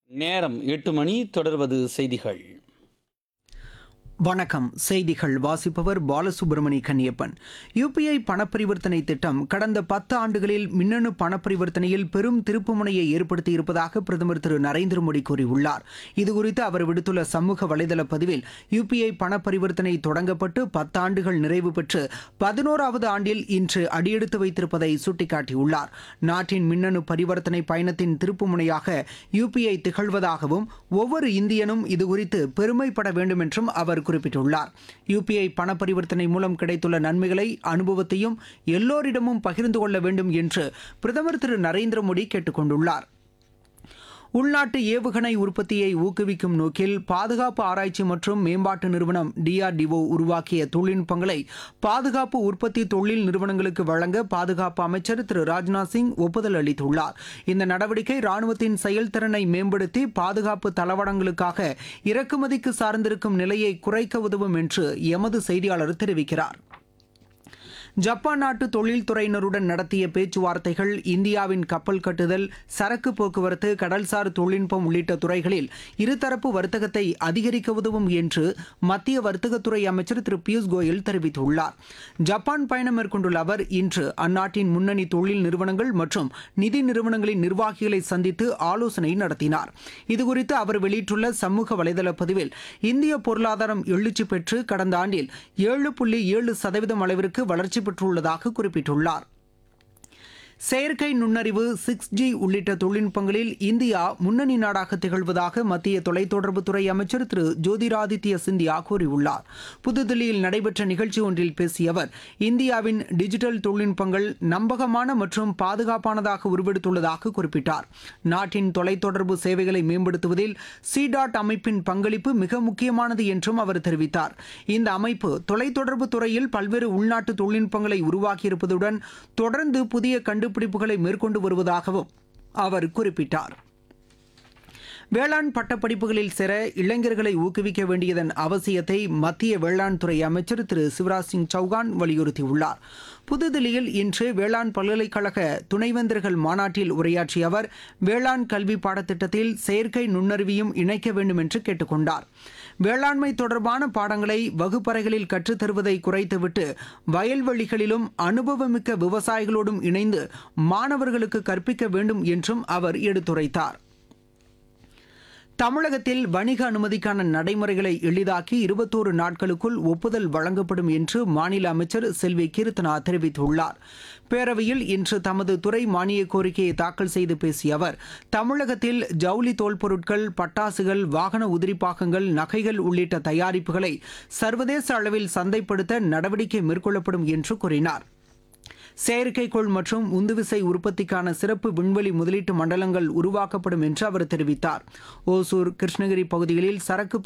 நேரம் 8 மணி. தொடர்வது செய்திகள். வணக்கம். செய்திகள் வாசிப்பவர் பாலசுப்ரமணி கன்னியப்பன். யுபிஐ பணப்பரிவர்த்தனை திட்டம் கடந்த 10 ஆண்டுகளில் மின்னணு பணப்பரிவர்த்தனையில் பெரும் திருப்புமுனையை ஏற்படுத்தியிருப்பதாக பிரதமர் திரு நரேந்திர மோடி கூறியுள்ளார். இதுகுறித்து அவர் விடுத்துள்ள சமூக வலைதள பதிவில், யுபிஐ பணப்பரிவர்த்தனை தொடங்கப்பட்டு 10 ஆண்டுகள் நிறைவு பெற்று 11வது ஆண்டில் இன்று அடியெடுத்து வைத்திருப்பதை சுட்டிக்காட்டியுள்ளார். நாட்டின் மின்னணு பரிவர்த்தனை பயணத்தின் திருப்புமுனையாக யுபிஐ திகழ்வதாகவும் ஒவ்வொரு இந்தியனும் இதுகுறித்து பெருமைப்பட வேண்டும் என்றும் அவர் குறிப்பிட்டுள்ளார். யுபிஐ பண பரிவர்த்தனை மூலம் கிடைத்துள்ள நன்மைகளை, அனுபவத்தையும் எல்லோரிடமும் பகிர்ந்து கொள்ள வேண்டும் என்று பிரதமர் திரு நரேந்திர மோடி கேட்டுக் கொண்டுள்ளார். உள்நாட்டு ஏவுகணை உற்பத்தியை ஊக்குவிக்கும் நோக்கில் பாதுகாப்பு ஆராய்ச்சி மற்றும் மேம்பாட்டு நிறுவனம் DRDO உருவாக்கிய தொழில்நுட்பங்களை பாதுகாப்பு உற்பத்தி தொழில் நிறுவனங்களுக்கு வழங்க பாதுகாப்பு அமைச்சர் திரு ராஜ்நாத் சிங் ஒப்புதல் அளித்துள்ளார். இந்த நடவடிக்கை ராணுவத்தின் செயல்திறனை மேம்படுத்தி பாதுகாப்பு தளவாடங்களுக்காக இறக்குமதிக்கு சார்ந்திருக்கும் நிலையை குறைக்க உதவும் என்று எமது செய்தியாளர் தெரிவிக்கிறார். ஜப்பான் நாட்டு தொழில்துறையினருடன் நடத்திய பேச்சுவார்த்தைகள் இந்தியாவின் கப்பல் கட்டுதல், சரக்கு போக்குவரத்து, கடல்சார் தொழில்நுட்பம் உள்ளிட்ட துறைகளில் இருதரப்பு வர்த்தகத்தை அதிகரிக்க உதவும் என்று மத்திய வர்த்தகத்துறை அமைச்சர் திரு பியூஷ் கோயல் தெரிவித்துள்ளார். ஜப்பான் பயணம் மேற்கொண்டுள்ள அவர் இன்று அந்நாட்டின் முன்னணி தொழில் நிறுவனங்கள் மற்றும் நிதி நிறுவனங்களின் நிர்வாகிகளை சந்தித்து ஆலோசனை நடத்தினார். இதுகுறித்து அவர் வெளியிட்டுள்ள சமூக வலைதள பதிவில், இந்திய பொருளாதாரம் எழுச்சி பெற்று கடந்த ஆண்டில் 7.7% அளவிற்கு வளர்ச்சி பெற்றுள்ளதாக குறிப்பிட்டுள்ளார். செயற்கை நுண்ணறிவு, 6G உள்ளிட்ட தொழில்நுட்பங்களில் இந்தியா முன்னணி நாடாக திகழ்வதாக மத்திய தொலைத்தொடர்புத்துறை அமைச்சர் திரு ஜோதிராதித்ய சிந்தியா கூறியுள்ளார். புதுதில்லியில் நடைபெற்ற நிகழ்ச்சி ஒன்றில் பேசிய அவர், இந்தியாவின் டிஜிட்டல் தொழில்நுட்பங்கள் நம்பகமான மற்றும் பாதுகாப்பானதாக உருவெடுத்துள்ளதாக குறிப்பிட்டார். நாட்டின் தொலைத்தொடர்பு சேவைகளை மேம்படுத்துவதில் C.DOT அமைப்பின் பங்களிப்பு மிக முக்கியமானது என்றும் அவர் தெரிவித்தார். இந்த அமைப்பு தொலைத்தொடர்பு துறையில் பல்வேறு உள்நாட்டு தொழில்நுட்பங்களை உருவாக்கியிருப்பதுடன் தொடர்ந்து புதிய கண்டுபிடிப்புகளை மேற்கொண்டு வருவதாகவும் அவர் குறிப்பிட்டார். வேளாண் பட்டப்படிப்புகளில் சேர இளைஞர்களை ஊக்குவிக்க வேண்டியதன் அவசியத்தை மத்திய வேளாண் துறை அமைச்சர் திரு சிவராஜ் சிங் சௌகான் வலியுறுத்தியுள்ளார். புதுதில்லியில் இன்று வேளாண் பல்கலைக்கழக துணைவேந்தர்கள் மாநாட்டில் உரையாற்றிய அவர், வேளாண் கல்வி பாடத்திட்டத்தில் செயற்கை நுண்ணறிவையும் இணைக்க வேண்டும் என்று கேட்டுக்கொண்டார். வேளாண்மை தொடர்பான பாடங்களை வகுப்பறைகளில் கற்றுத்தருவதை குறைத்துவிட்டு வயல்வெளிகளிலும் அனுபவமிக்க விவசாயிகளோடும் இணைந்து மாணவர்களுக்கு கற்பிக்க வேண்டும் என்றும் அவர் எடுத்துரைத்தார். தமிழகத்தில் வணிக அனுமதிக்கான நடைமுறைகளை எளிதாக்கி 21 நாட்களுக்குள் ஒப்புதல் வழங்கப்படும் என்று மாநில அமைச்சர் செல்வி கீர்த்தனா தெரிவித்துள்ளார். பேரவையில் இன்று தமது துறை மானிய கோரிக்கையை தாக்கல் செய்து பேசிய அவர், தமிழகத்தில் ஜவுளி தோல் பொருட்கள், பட்டாசுகள், வாகன உதிரிப்பாகங்கள், நகைகள் உள்ளிட்ட தயாரிப்புகளை சர்வதேச அளவில் சந்தைப்படுத்த நடவடிக்கை மேற்கொள்ளப்படும் என்று கூறினார். செயற்கைக்கோள் மற்றும் உந்துவிசை உற்பத்திக்கான சிறப்பு விண்வெளி முதலீட்டு மண்டலங்கள் உருவாக்கப்படும் என்று அவர் தெரிவித்தார். ஓசூர், கிருஷ்ணகிரி பகுதிகளில் சரக்கு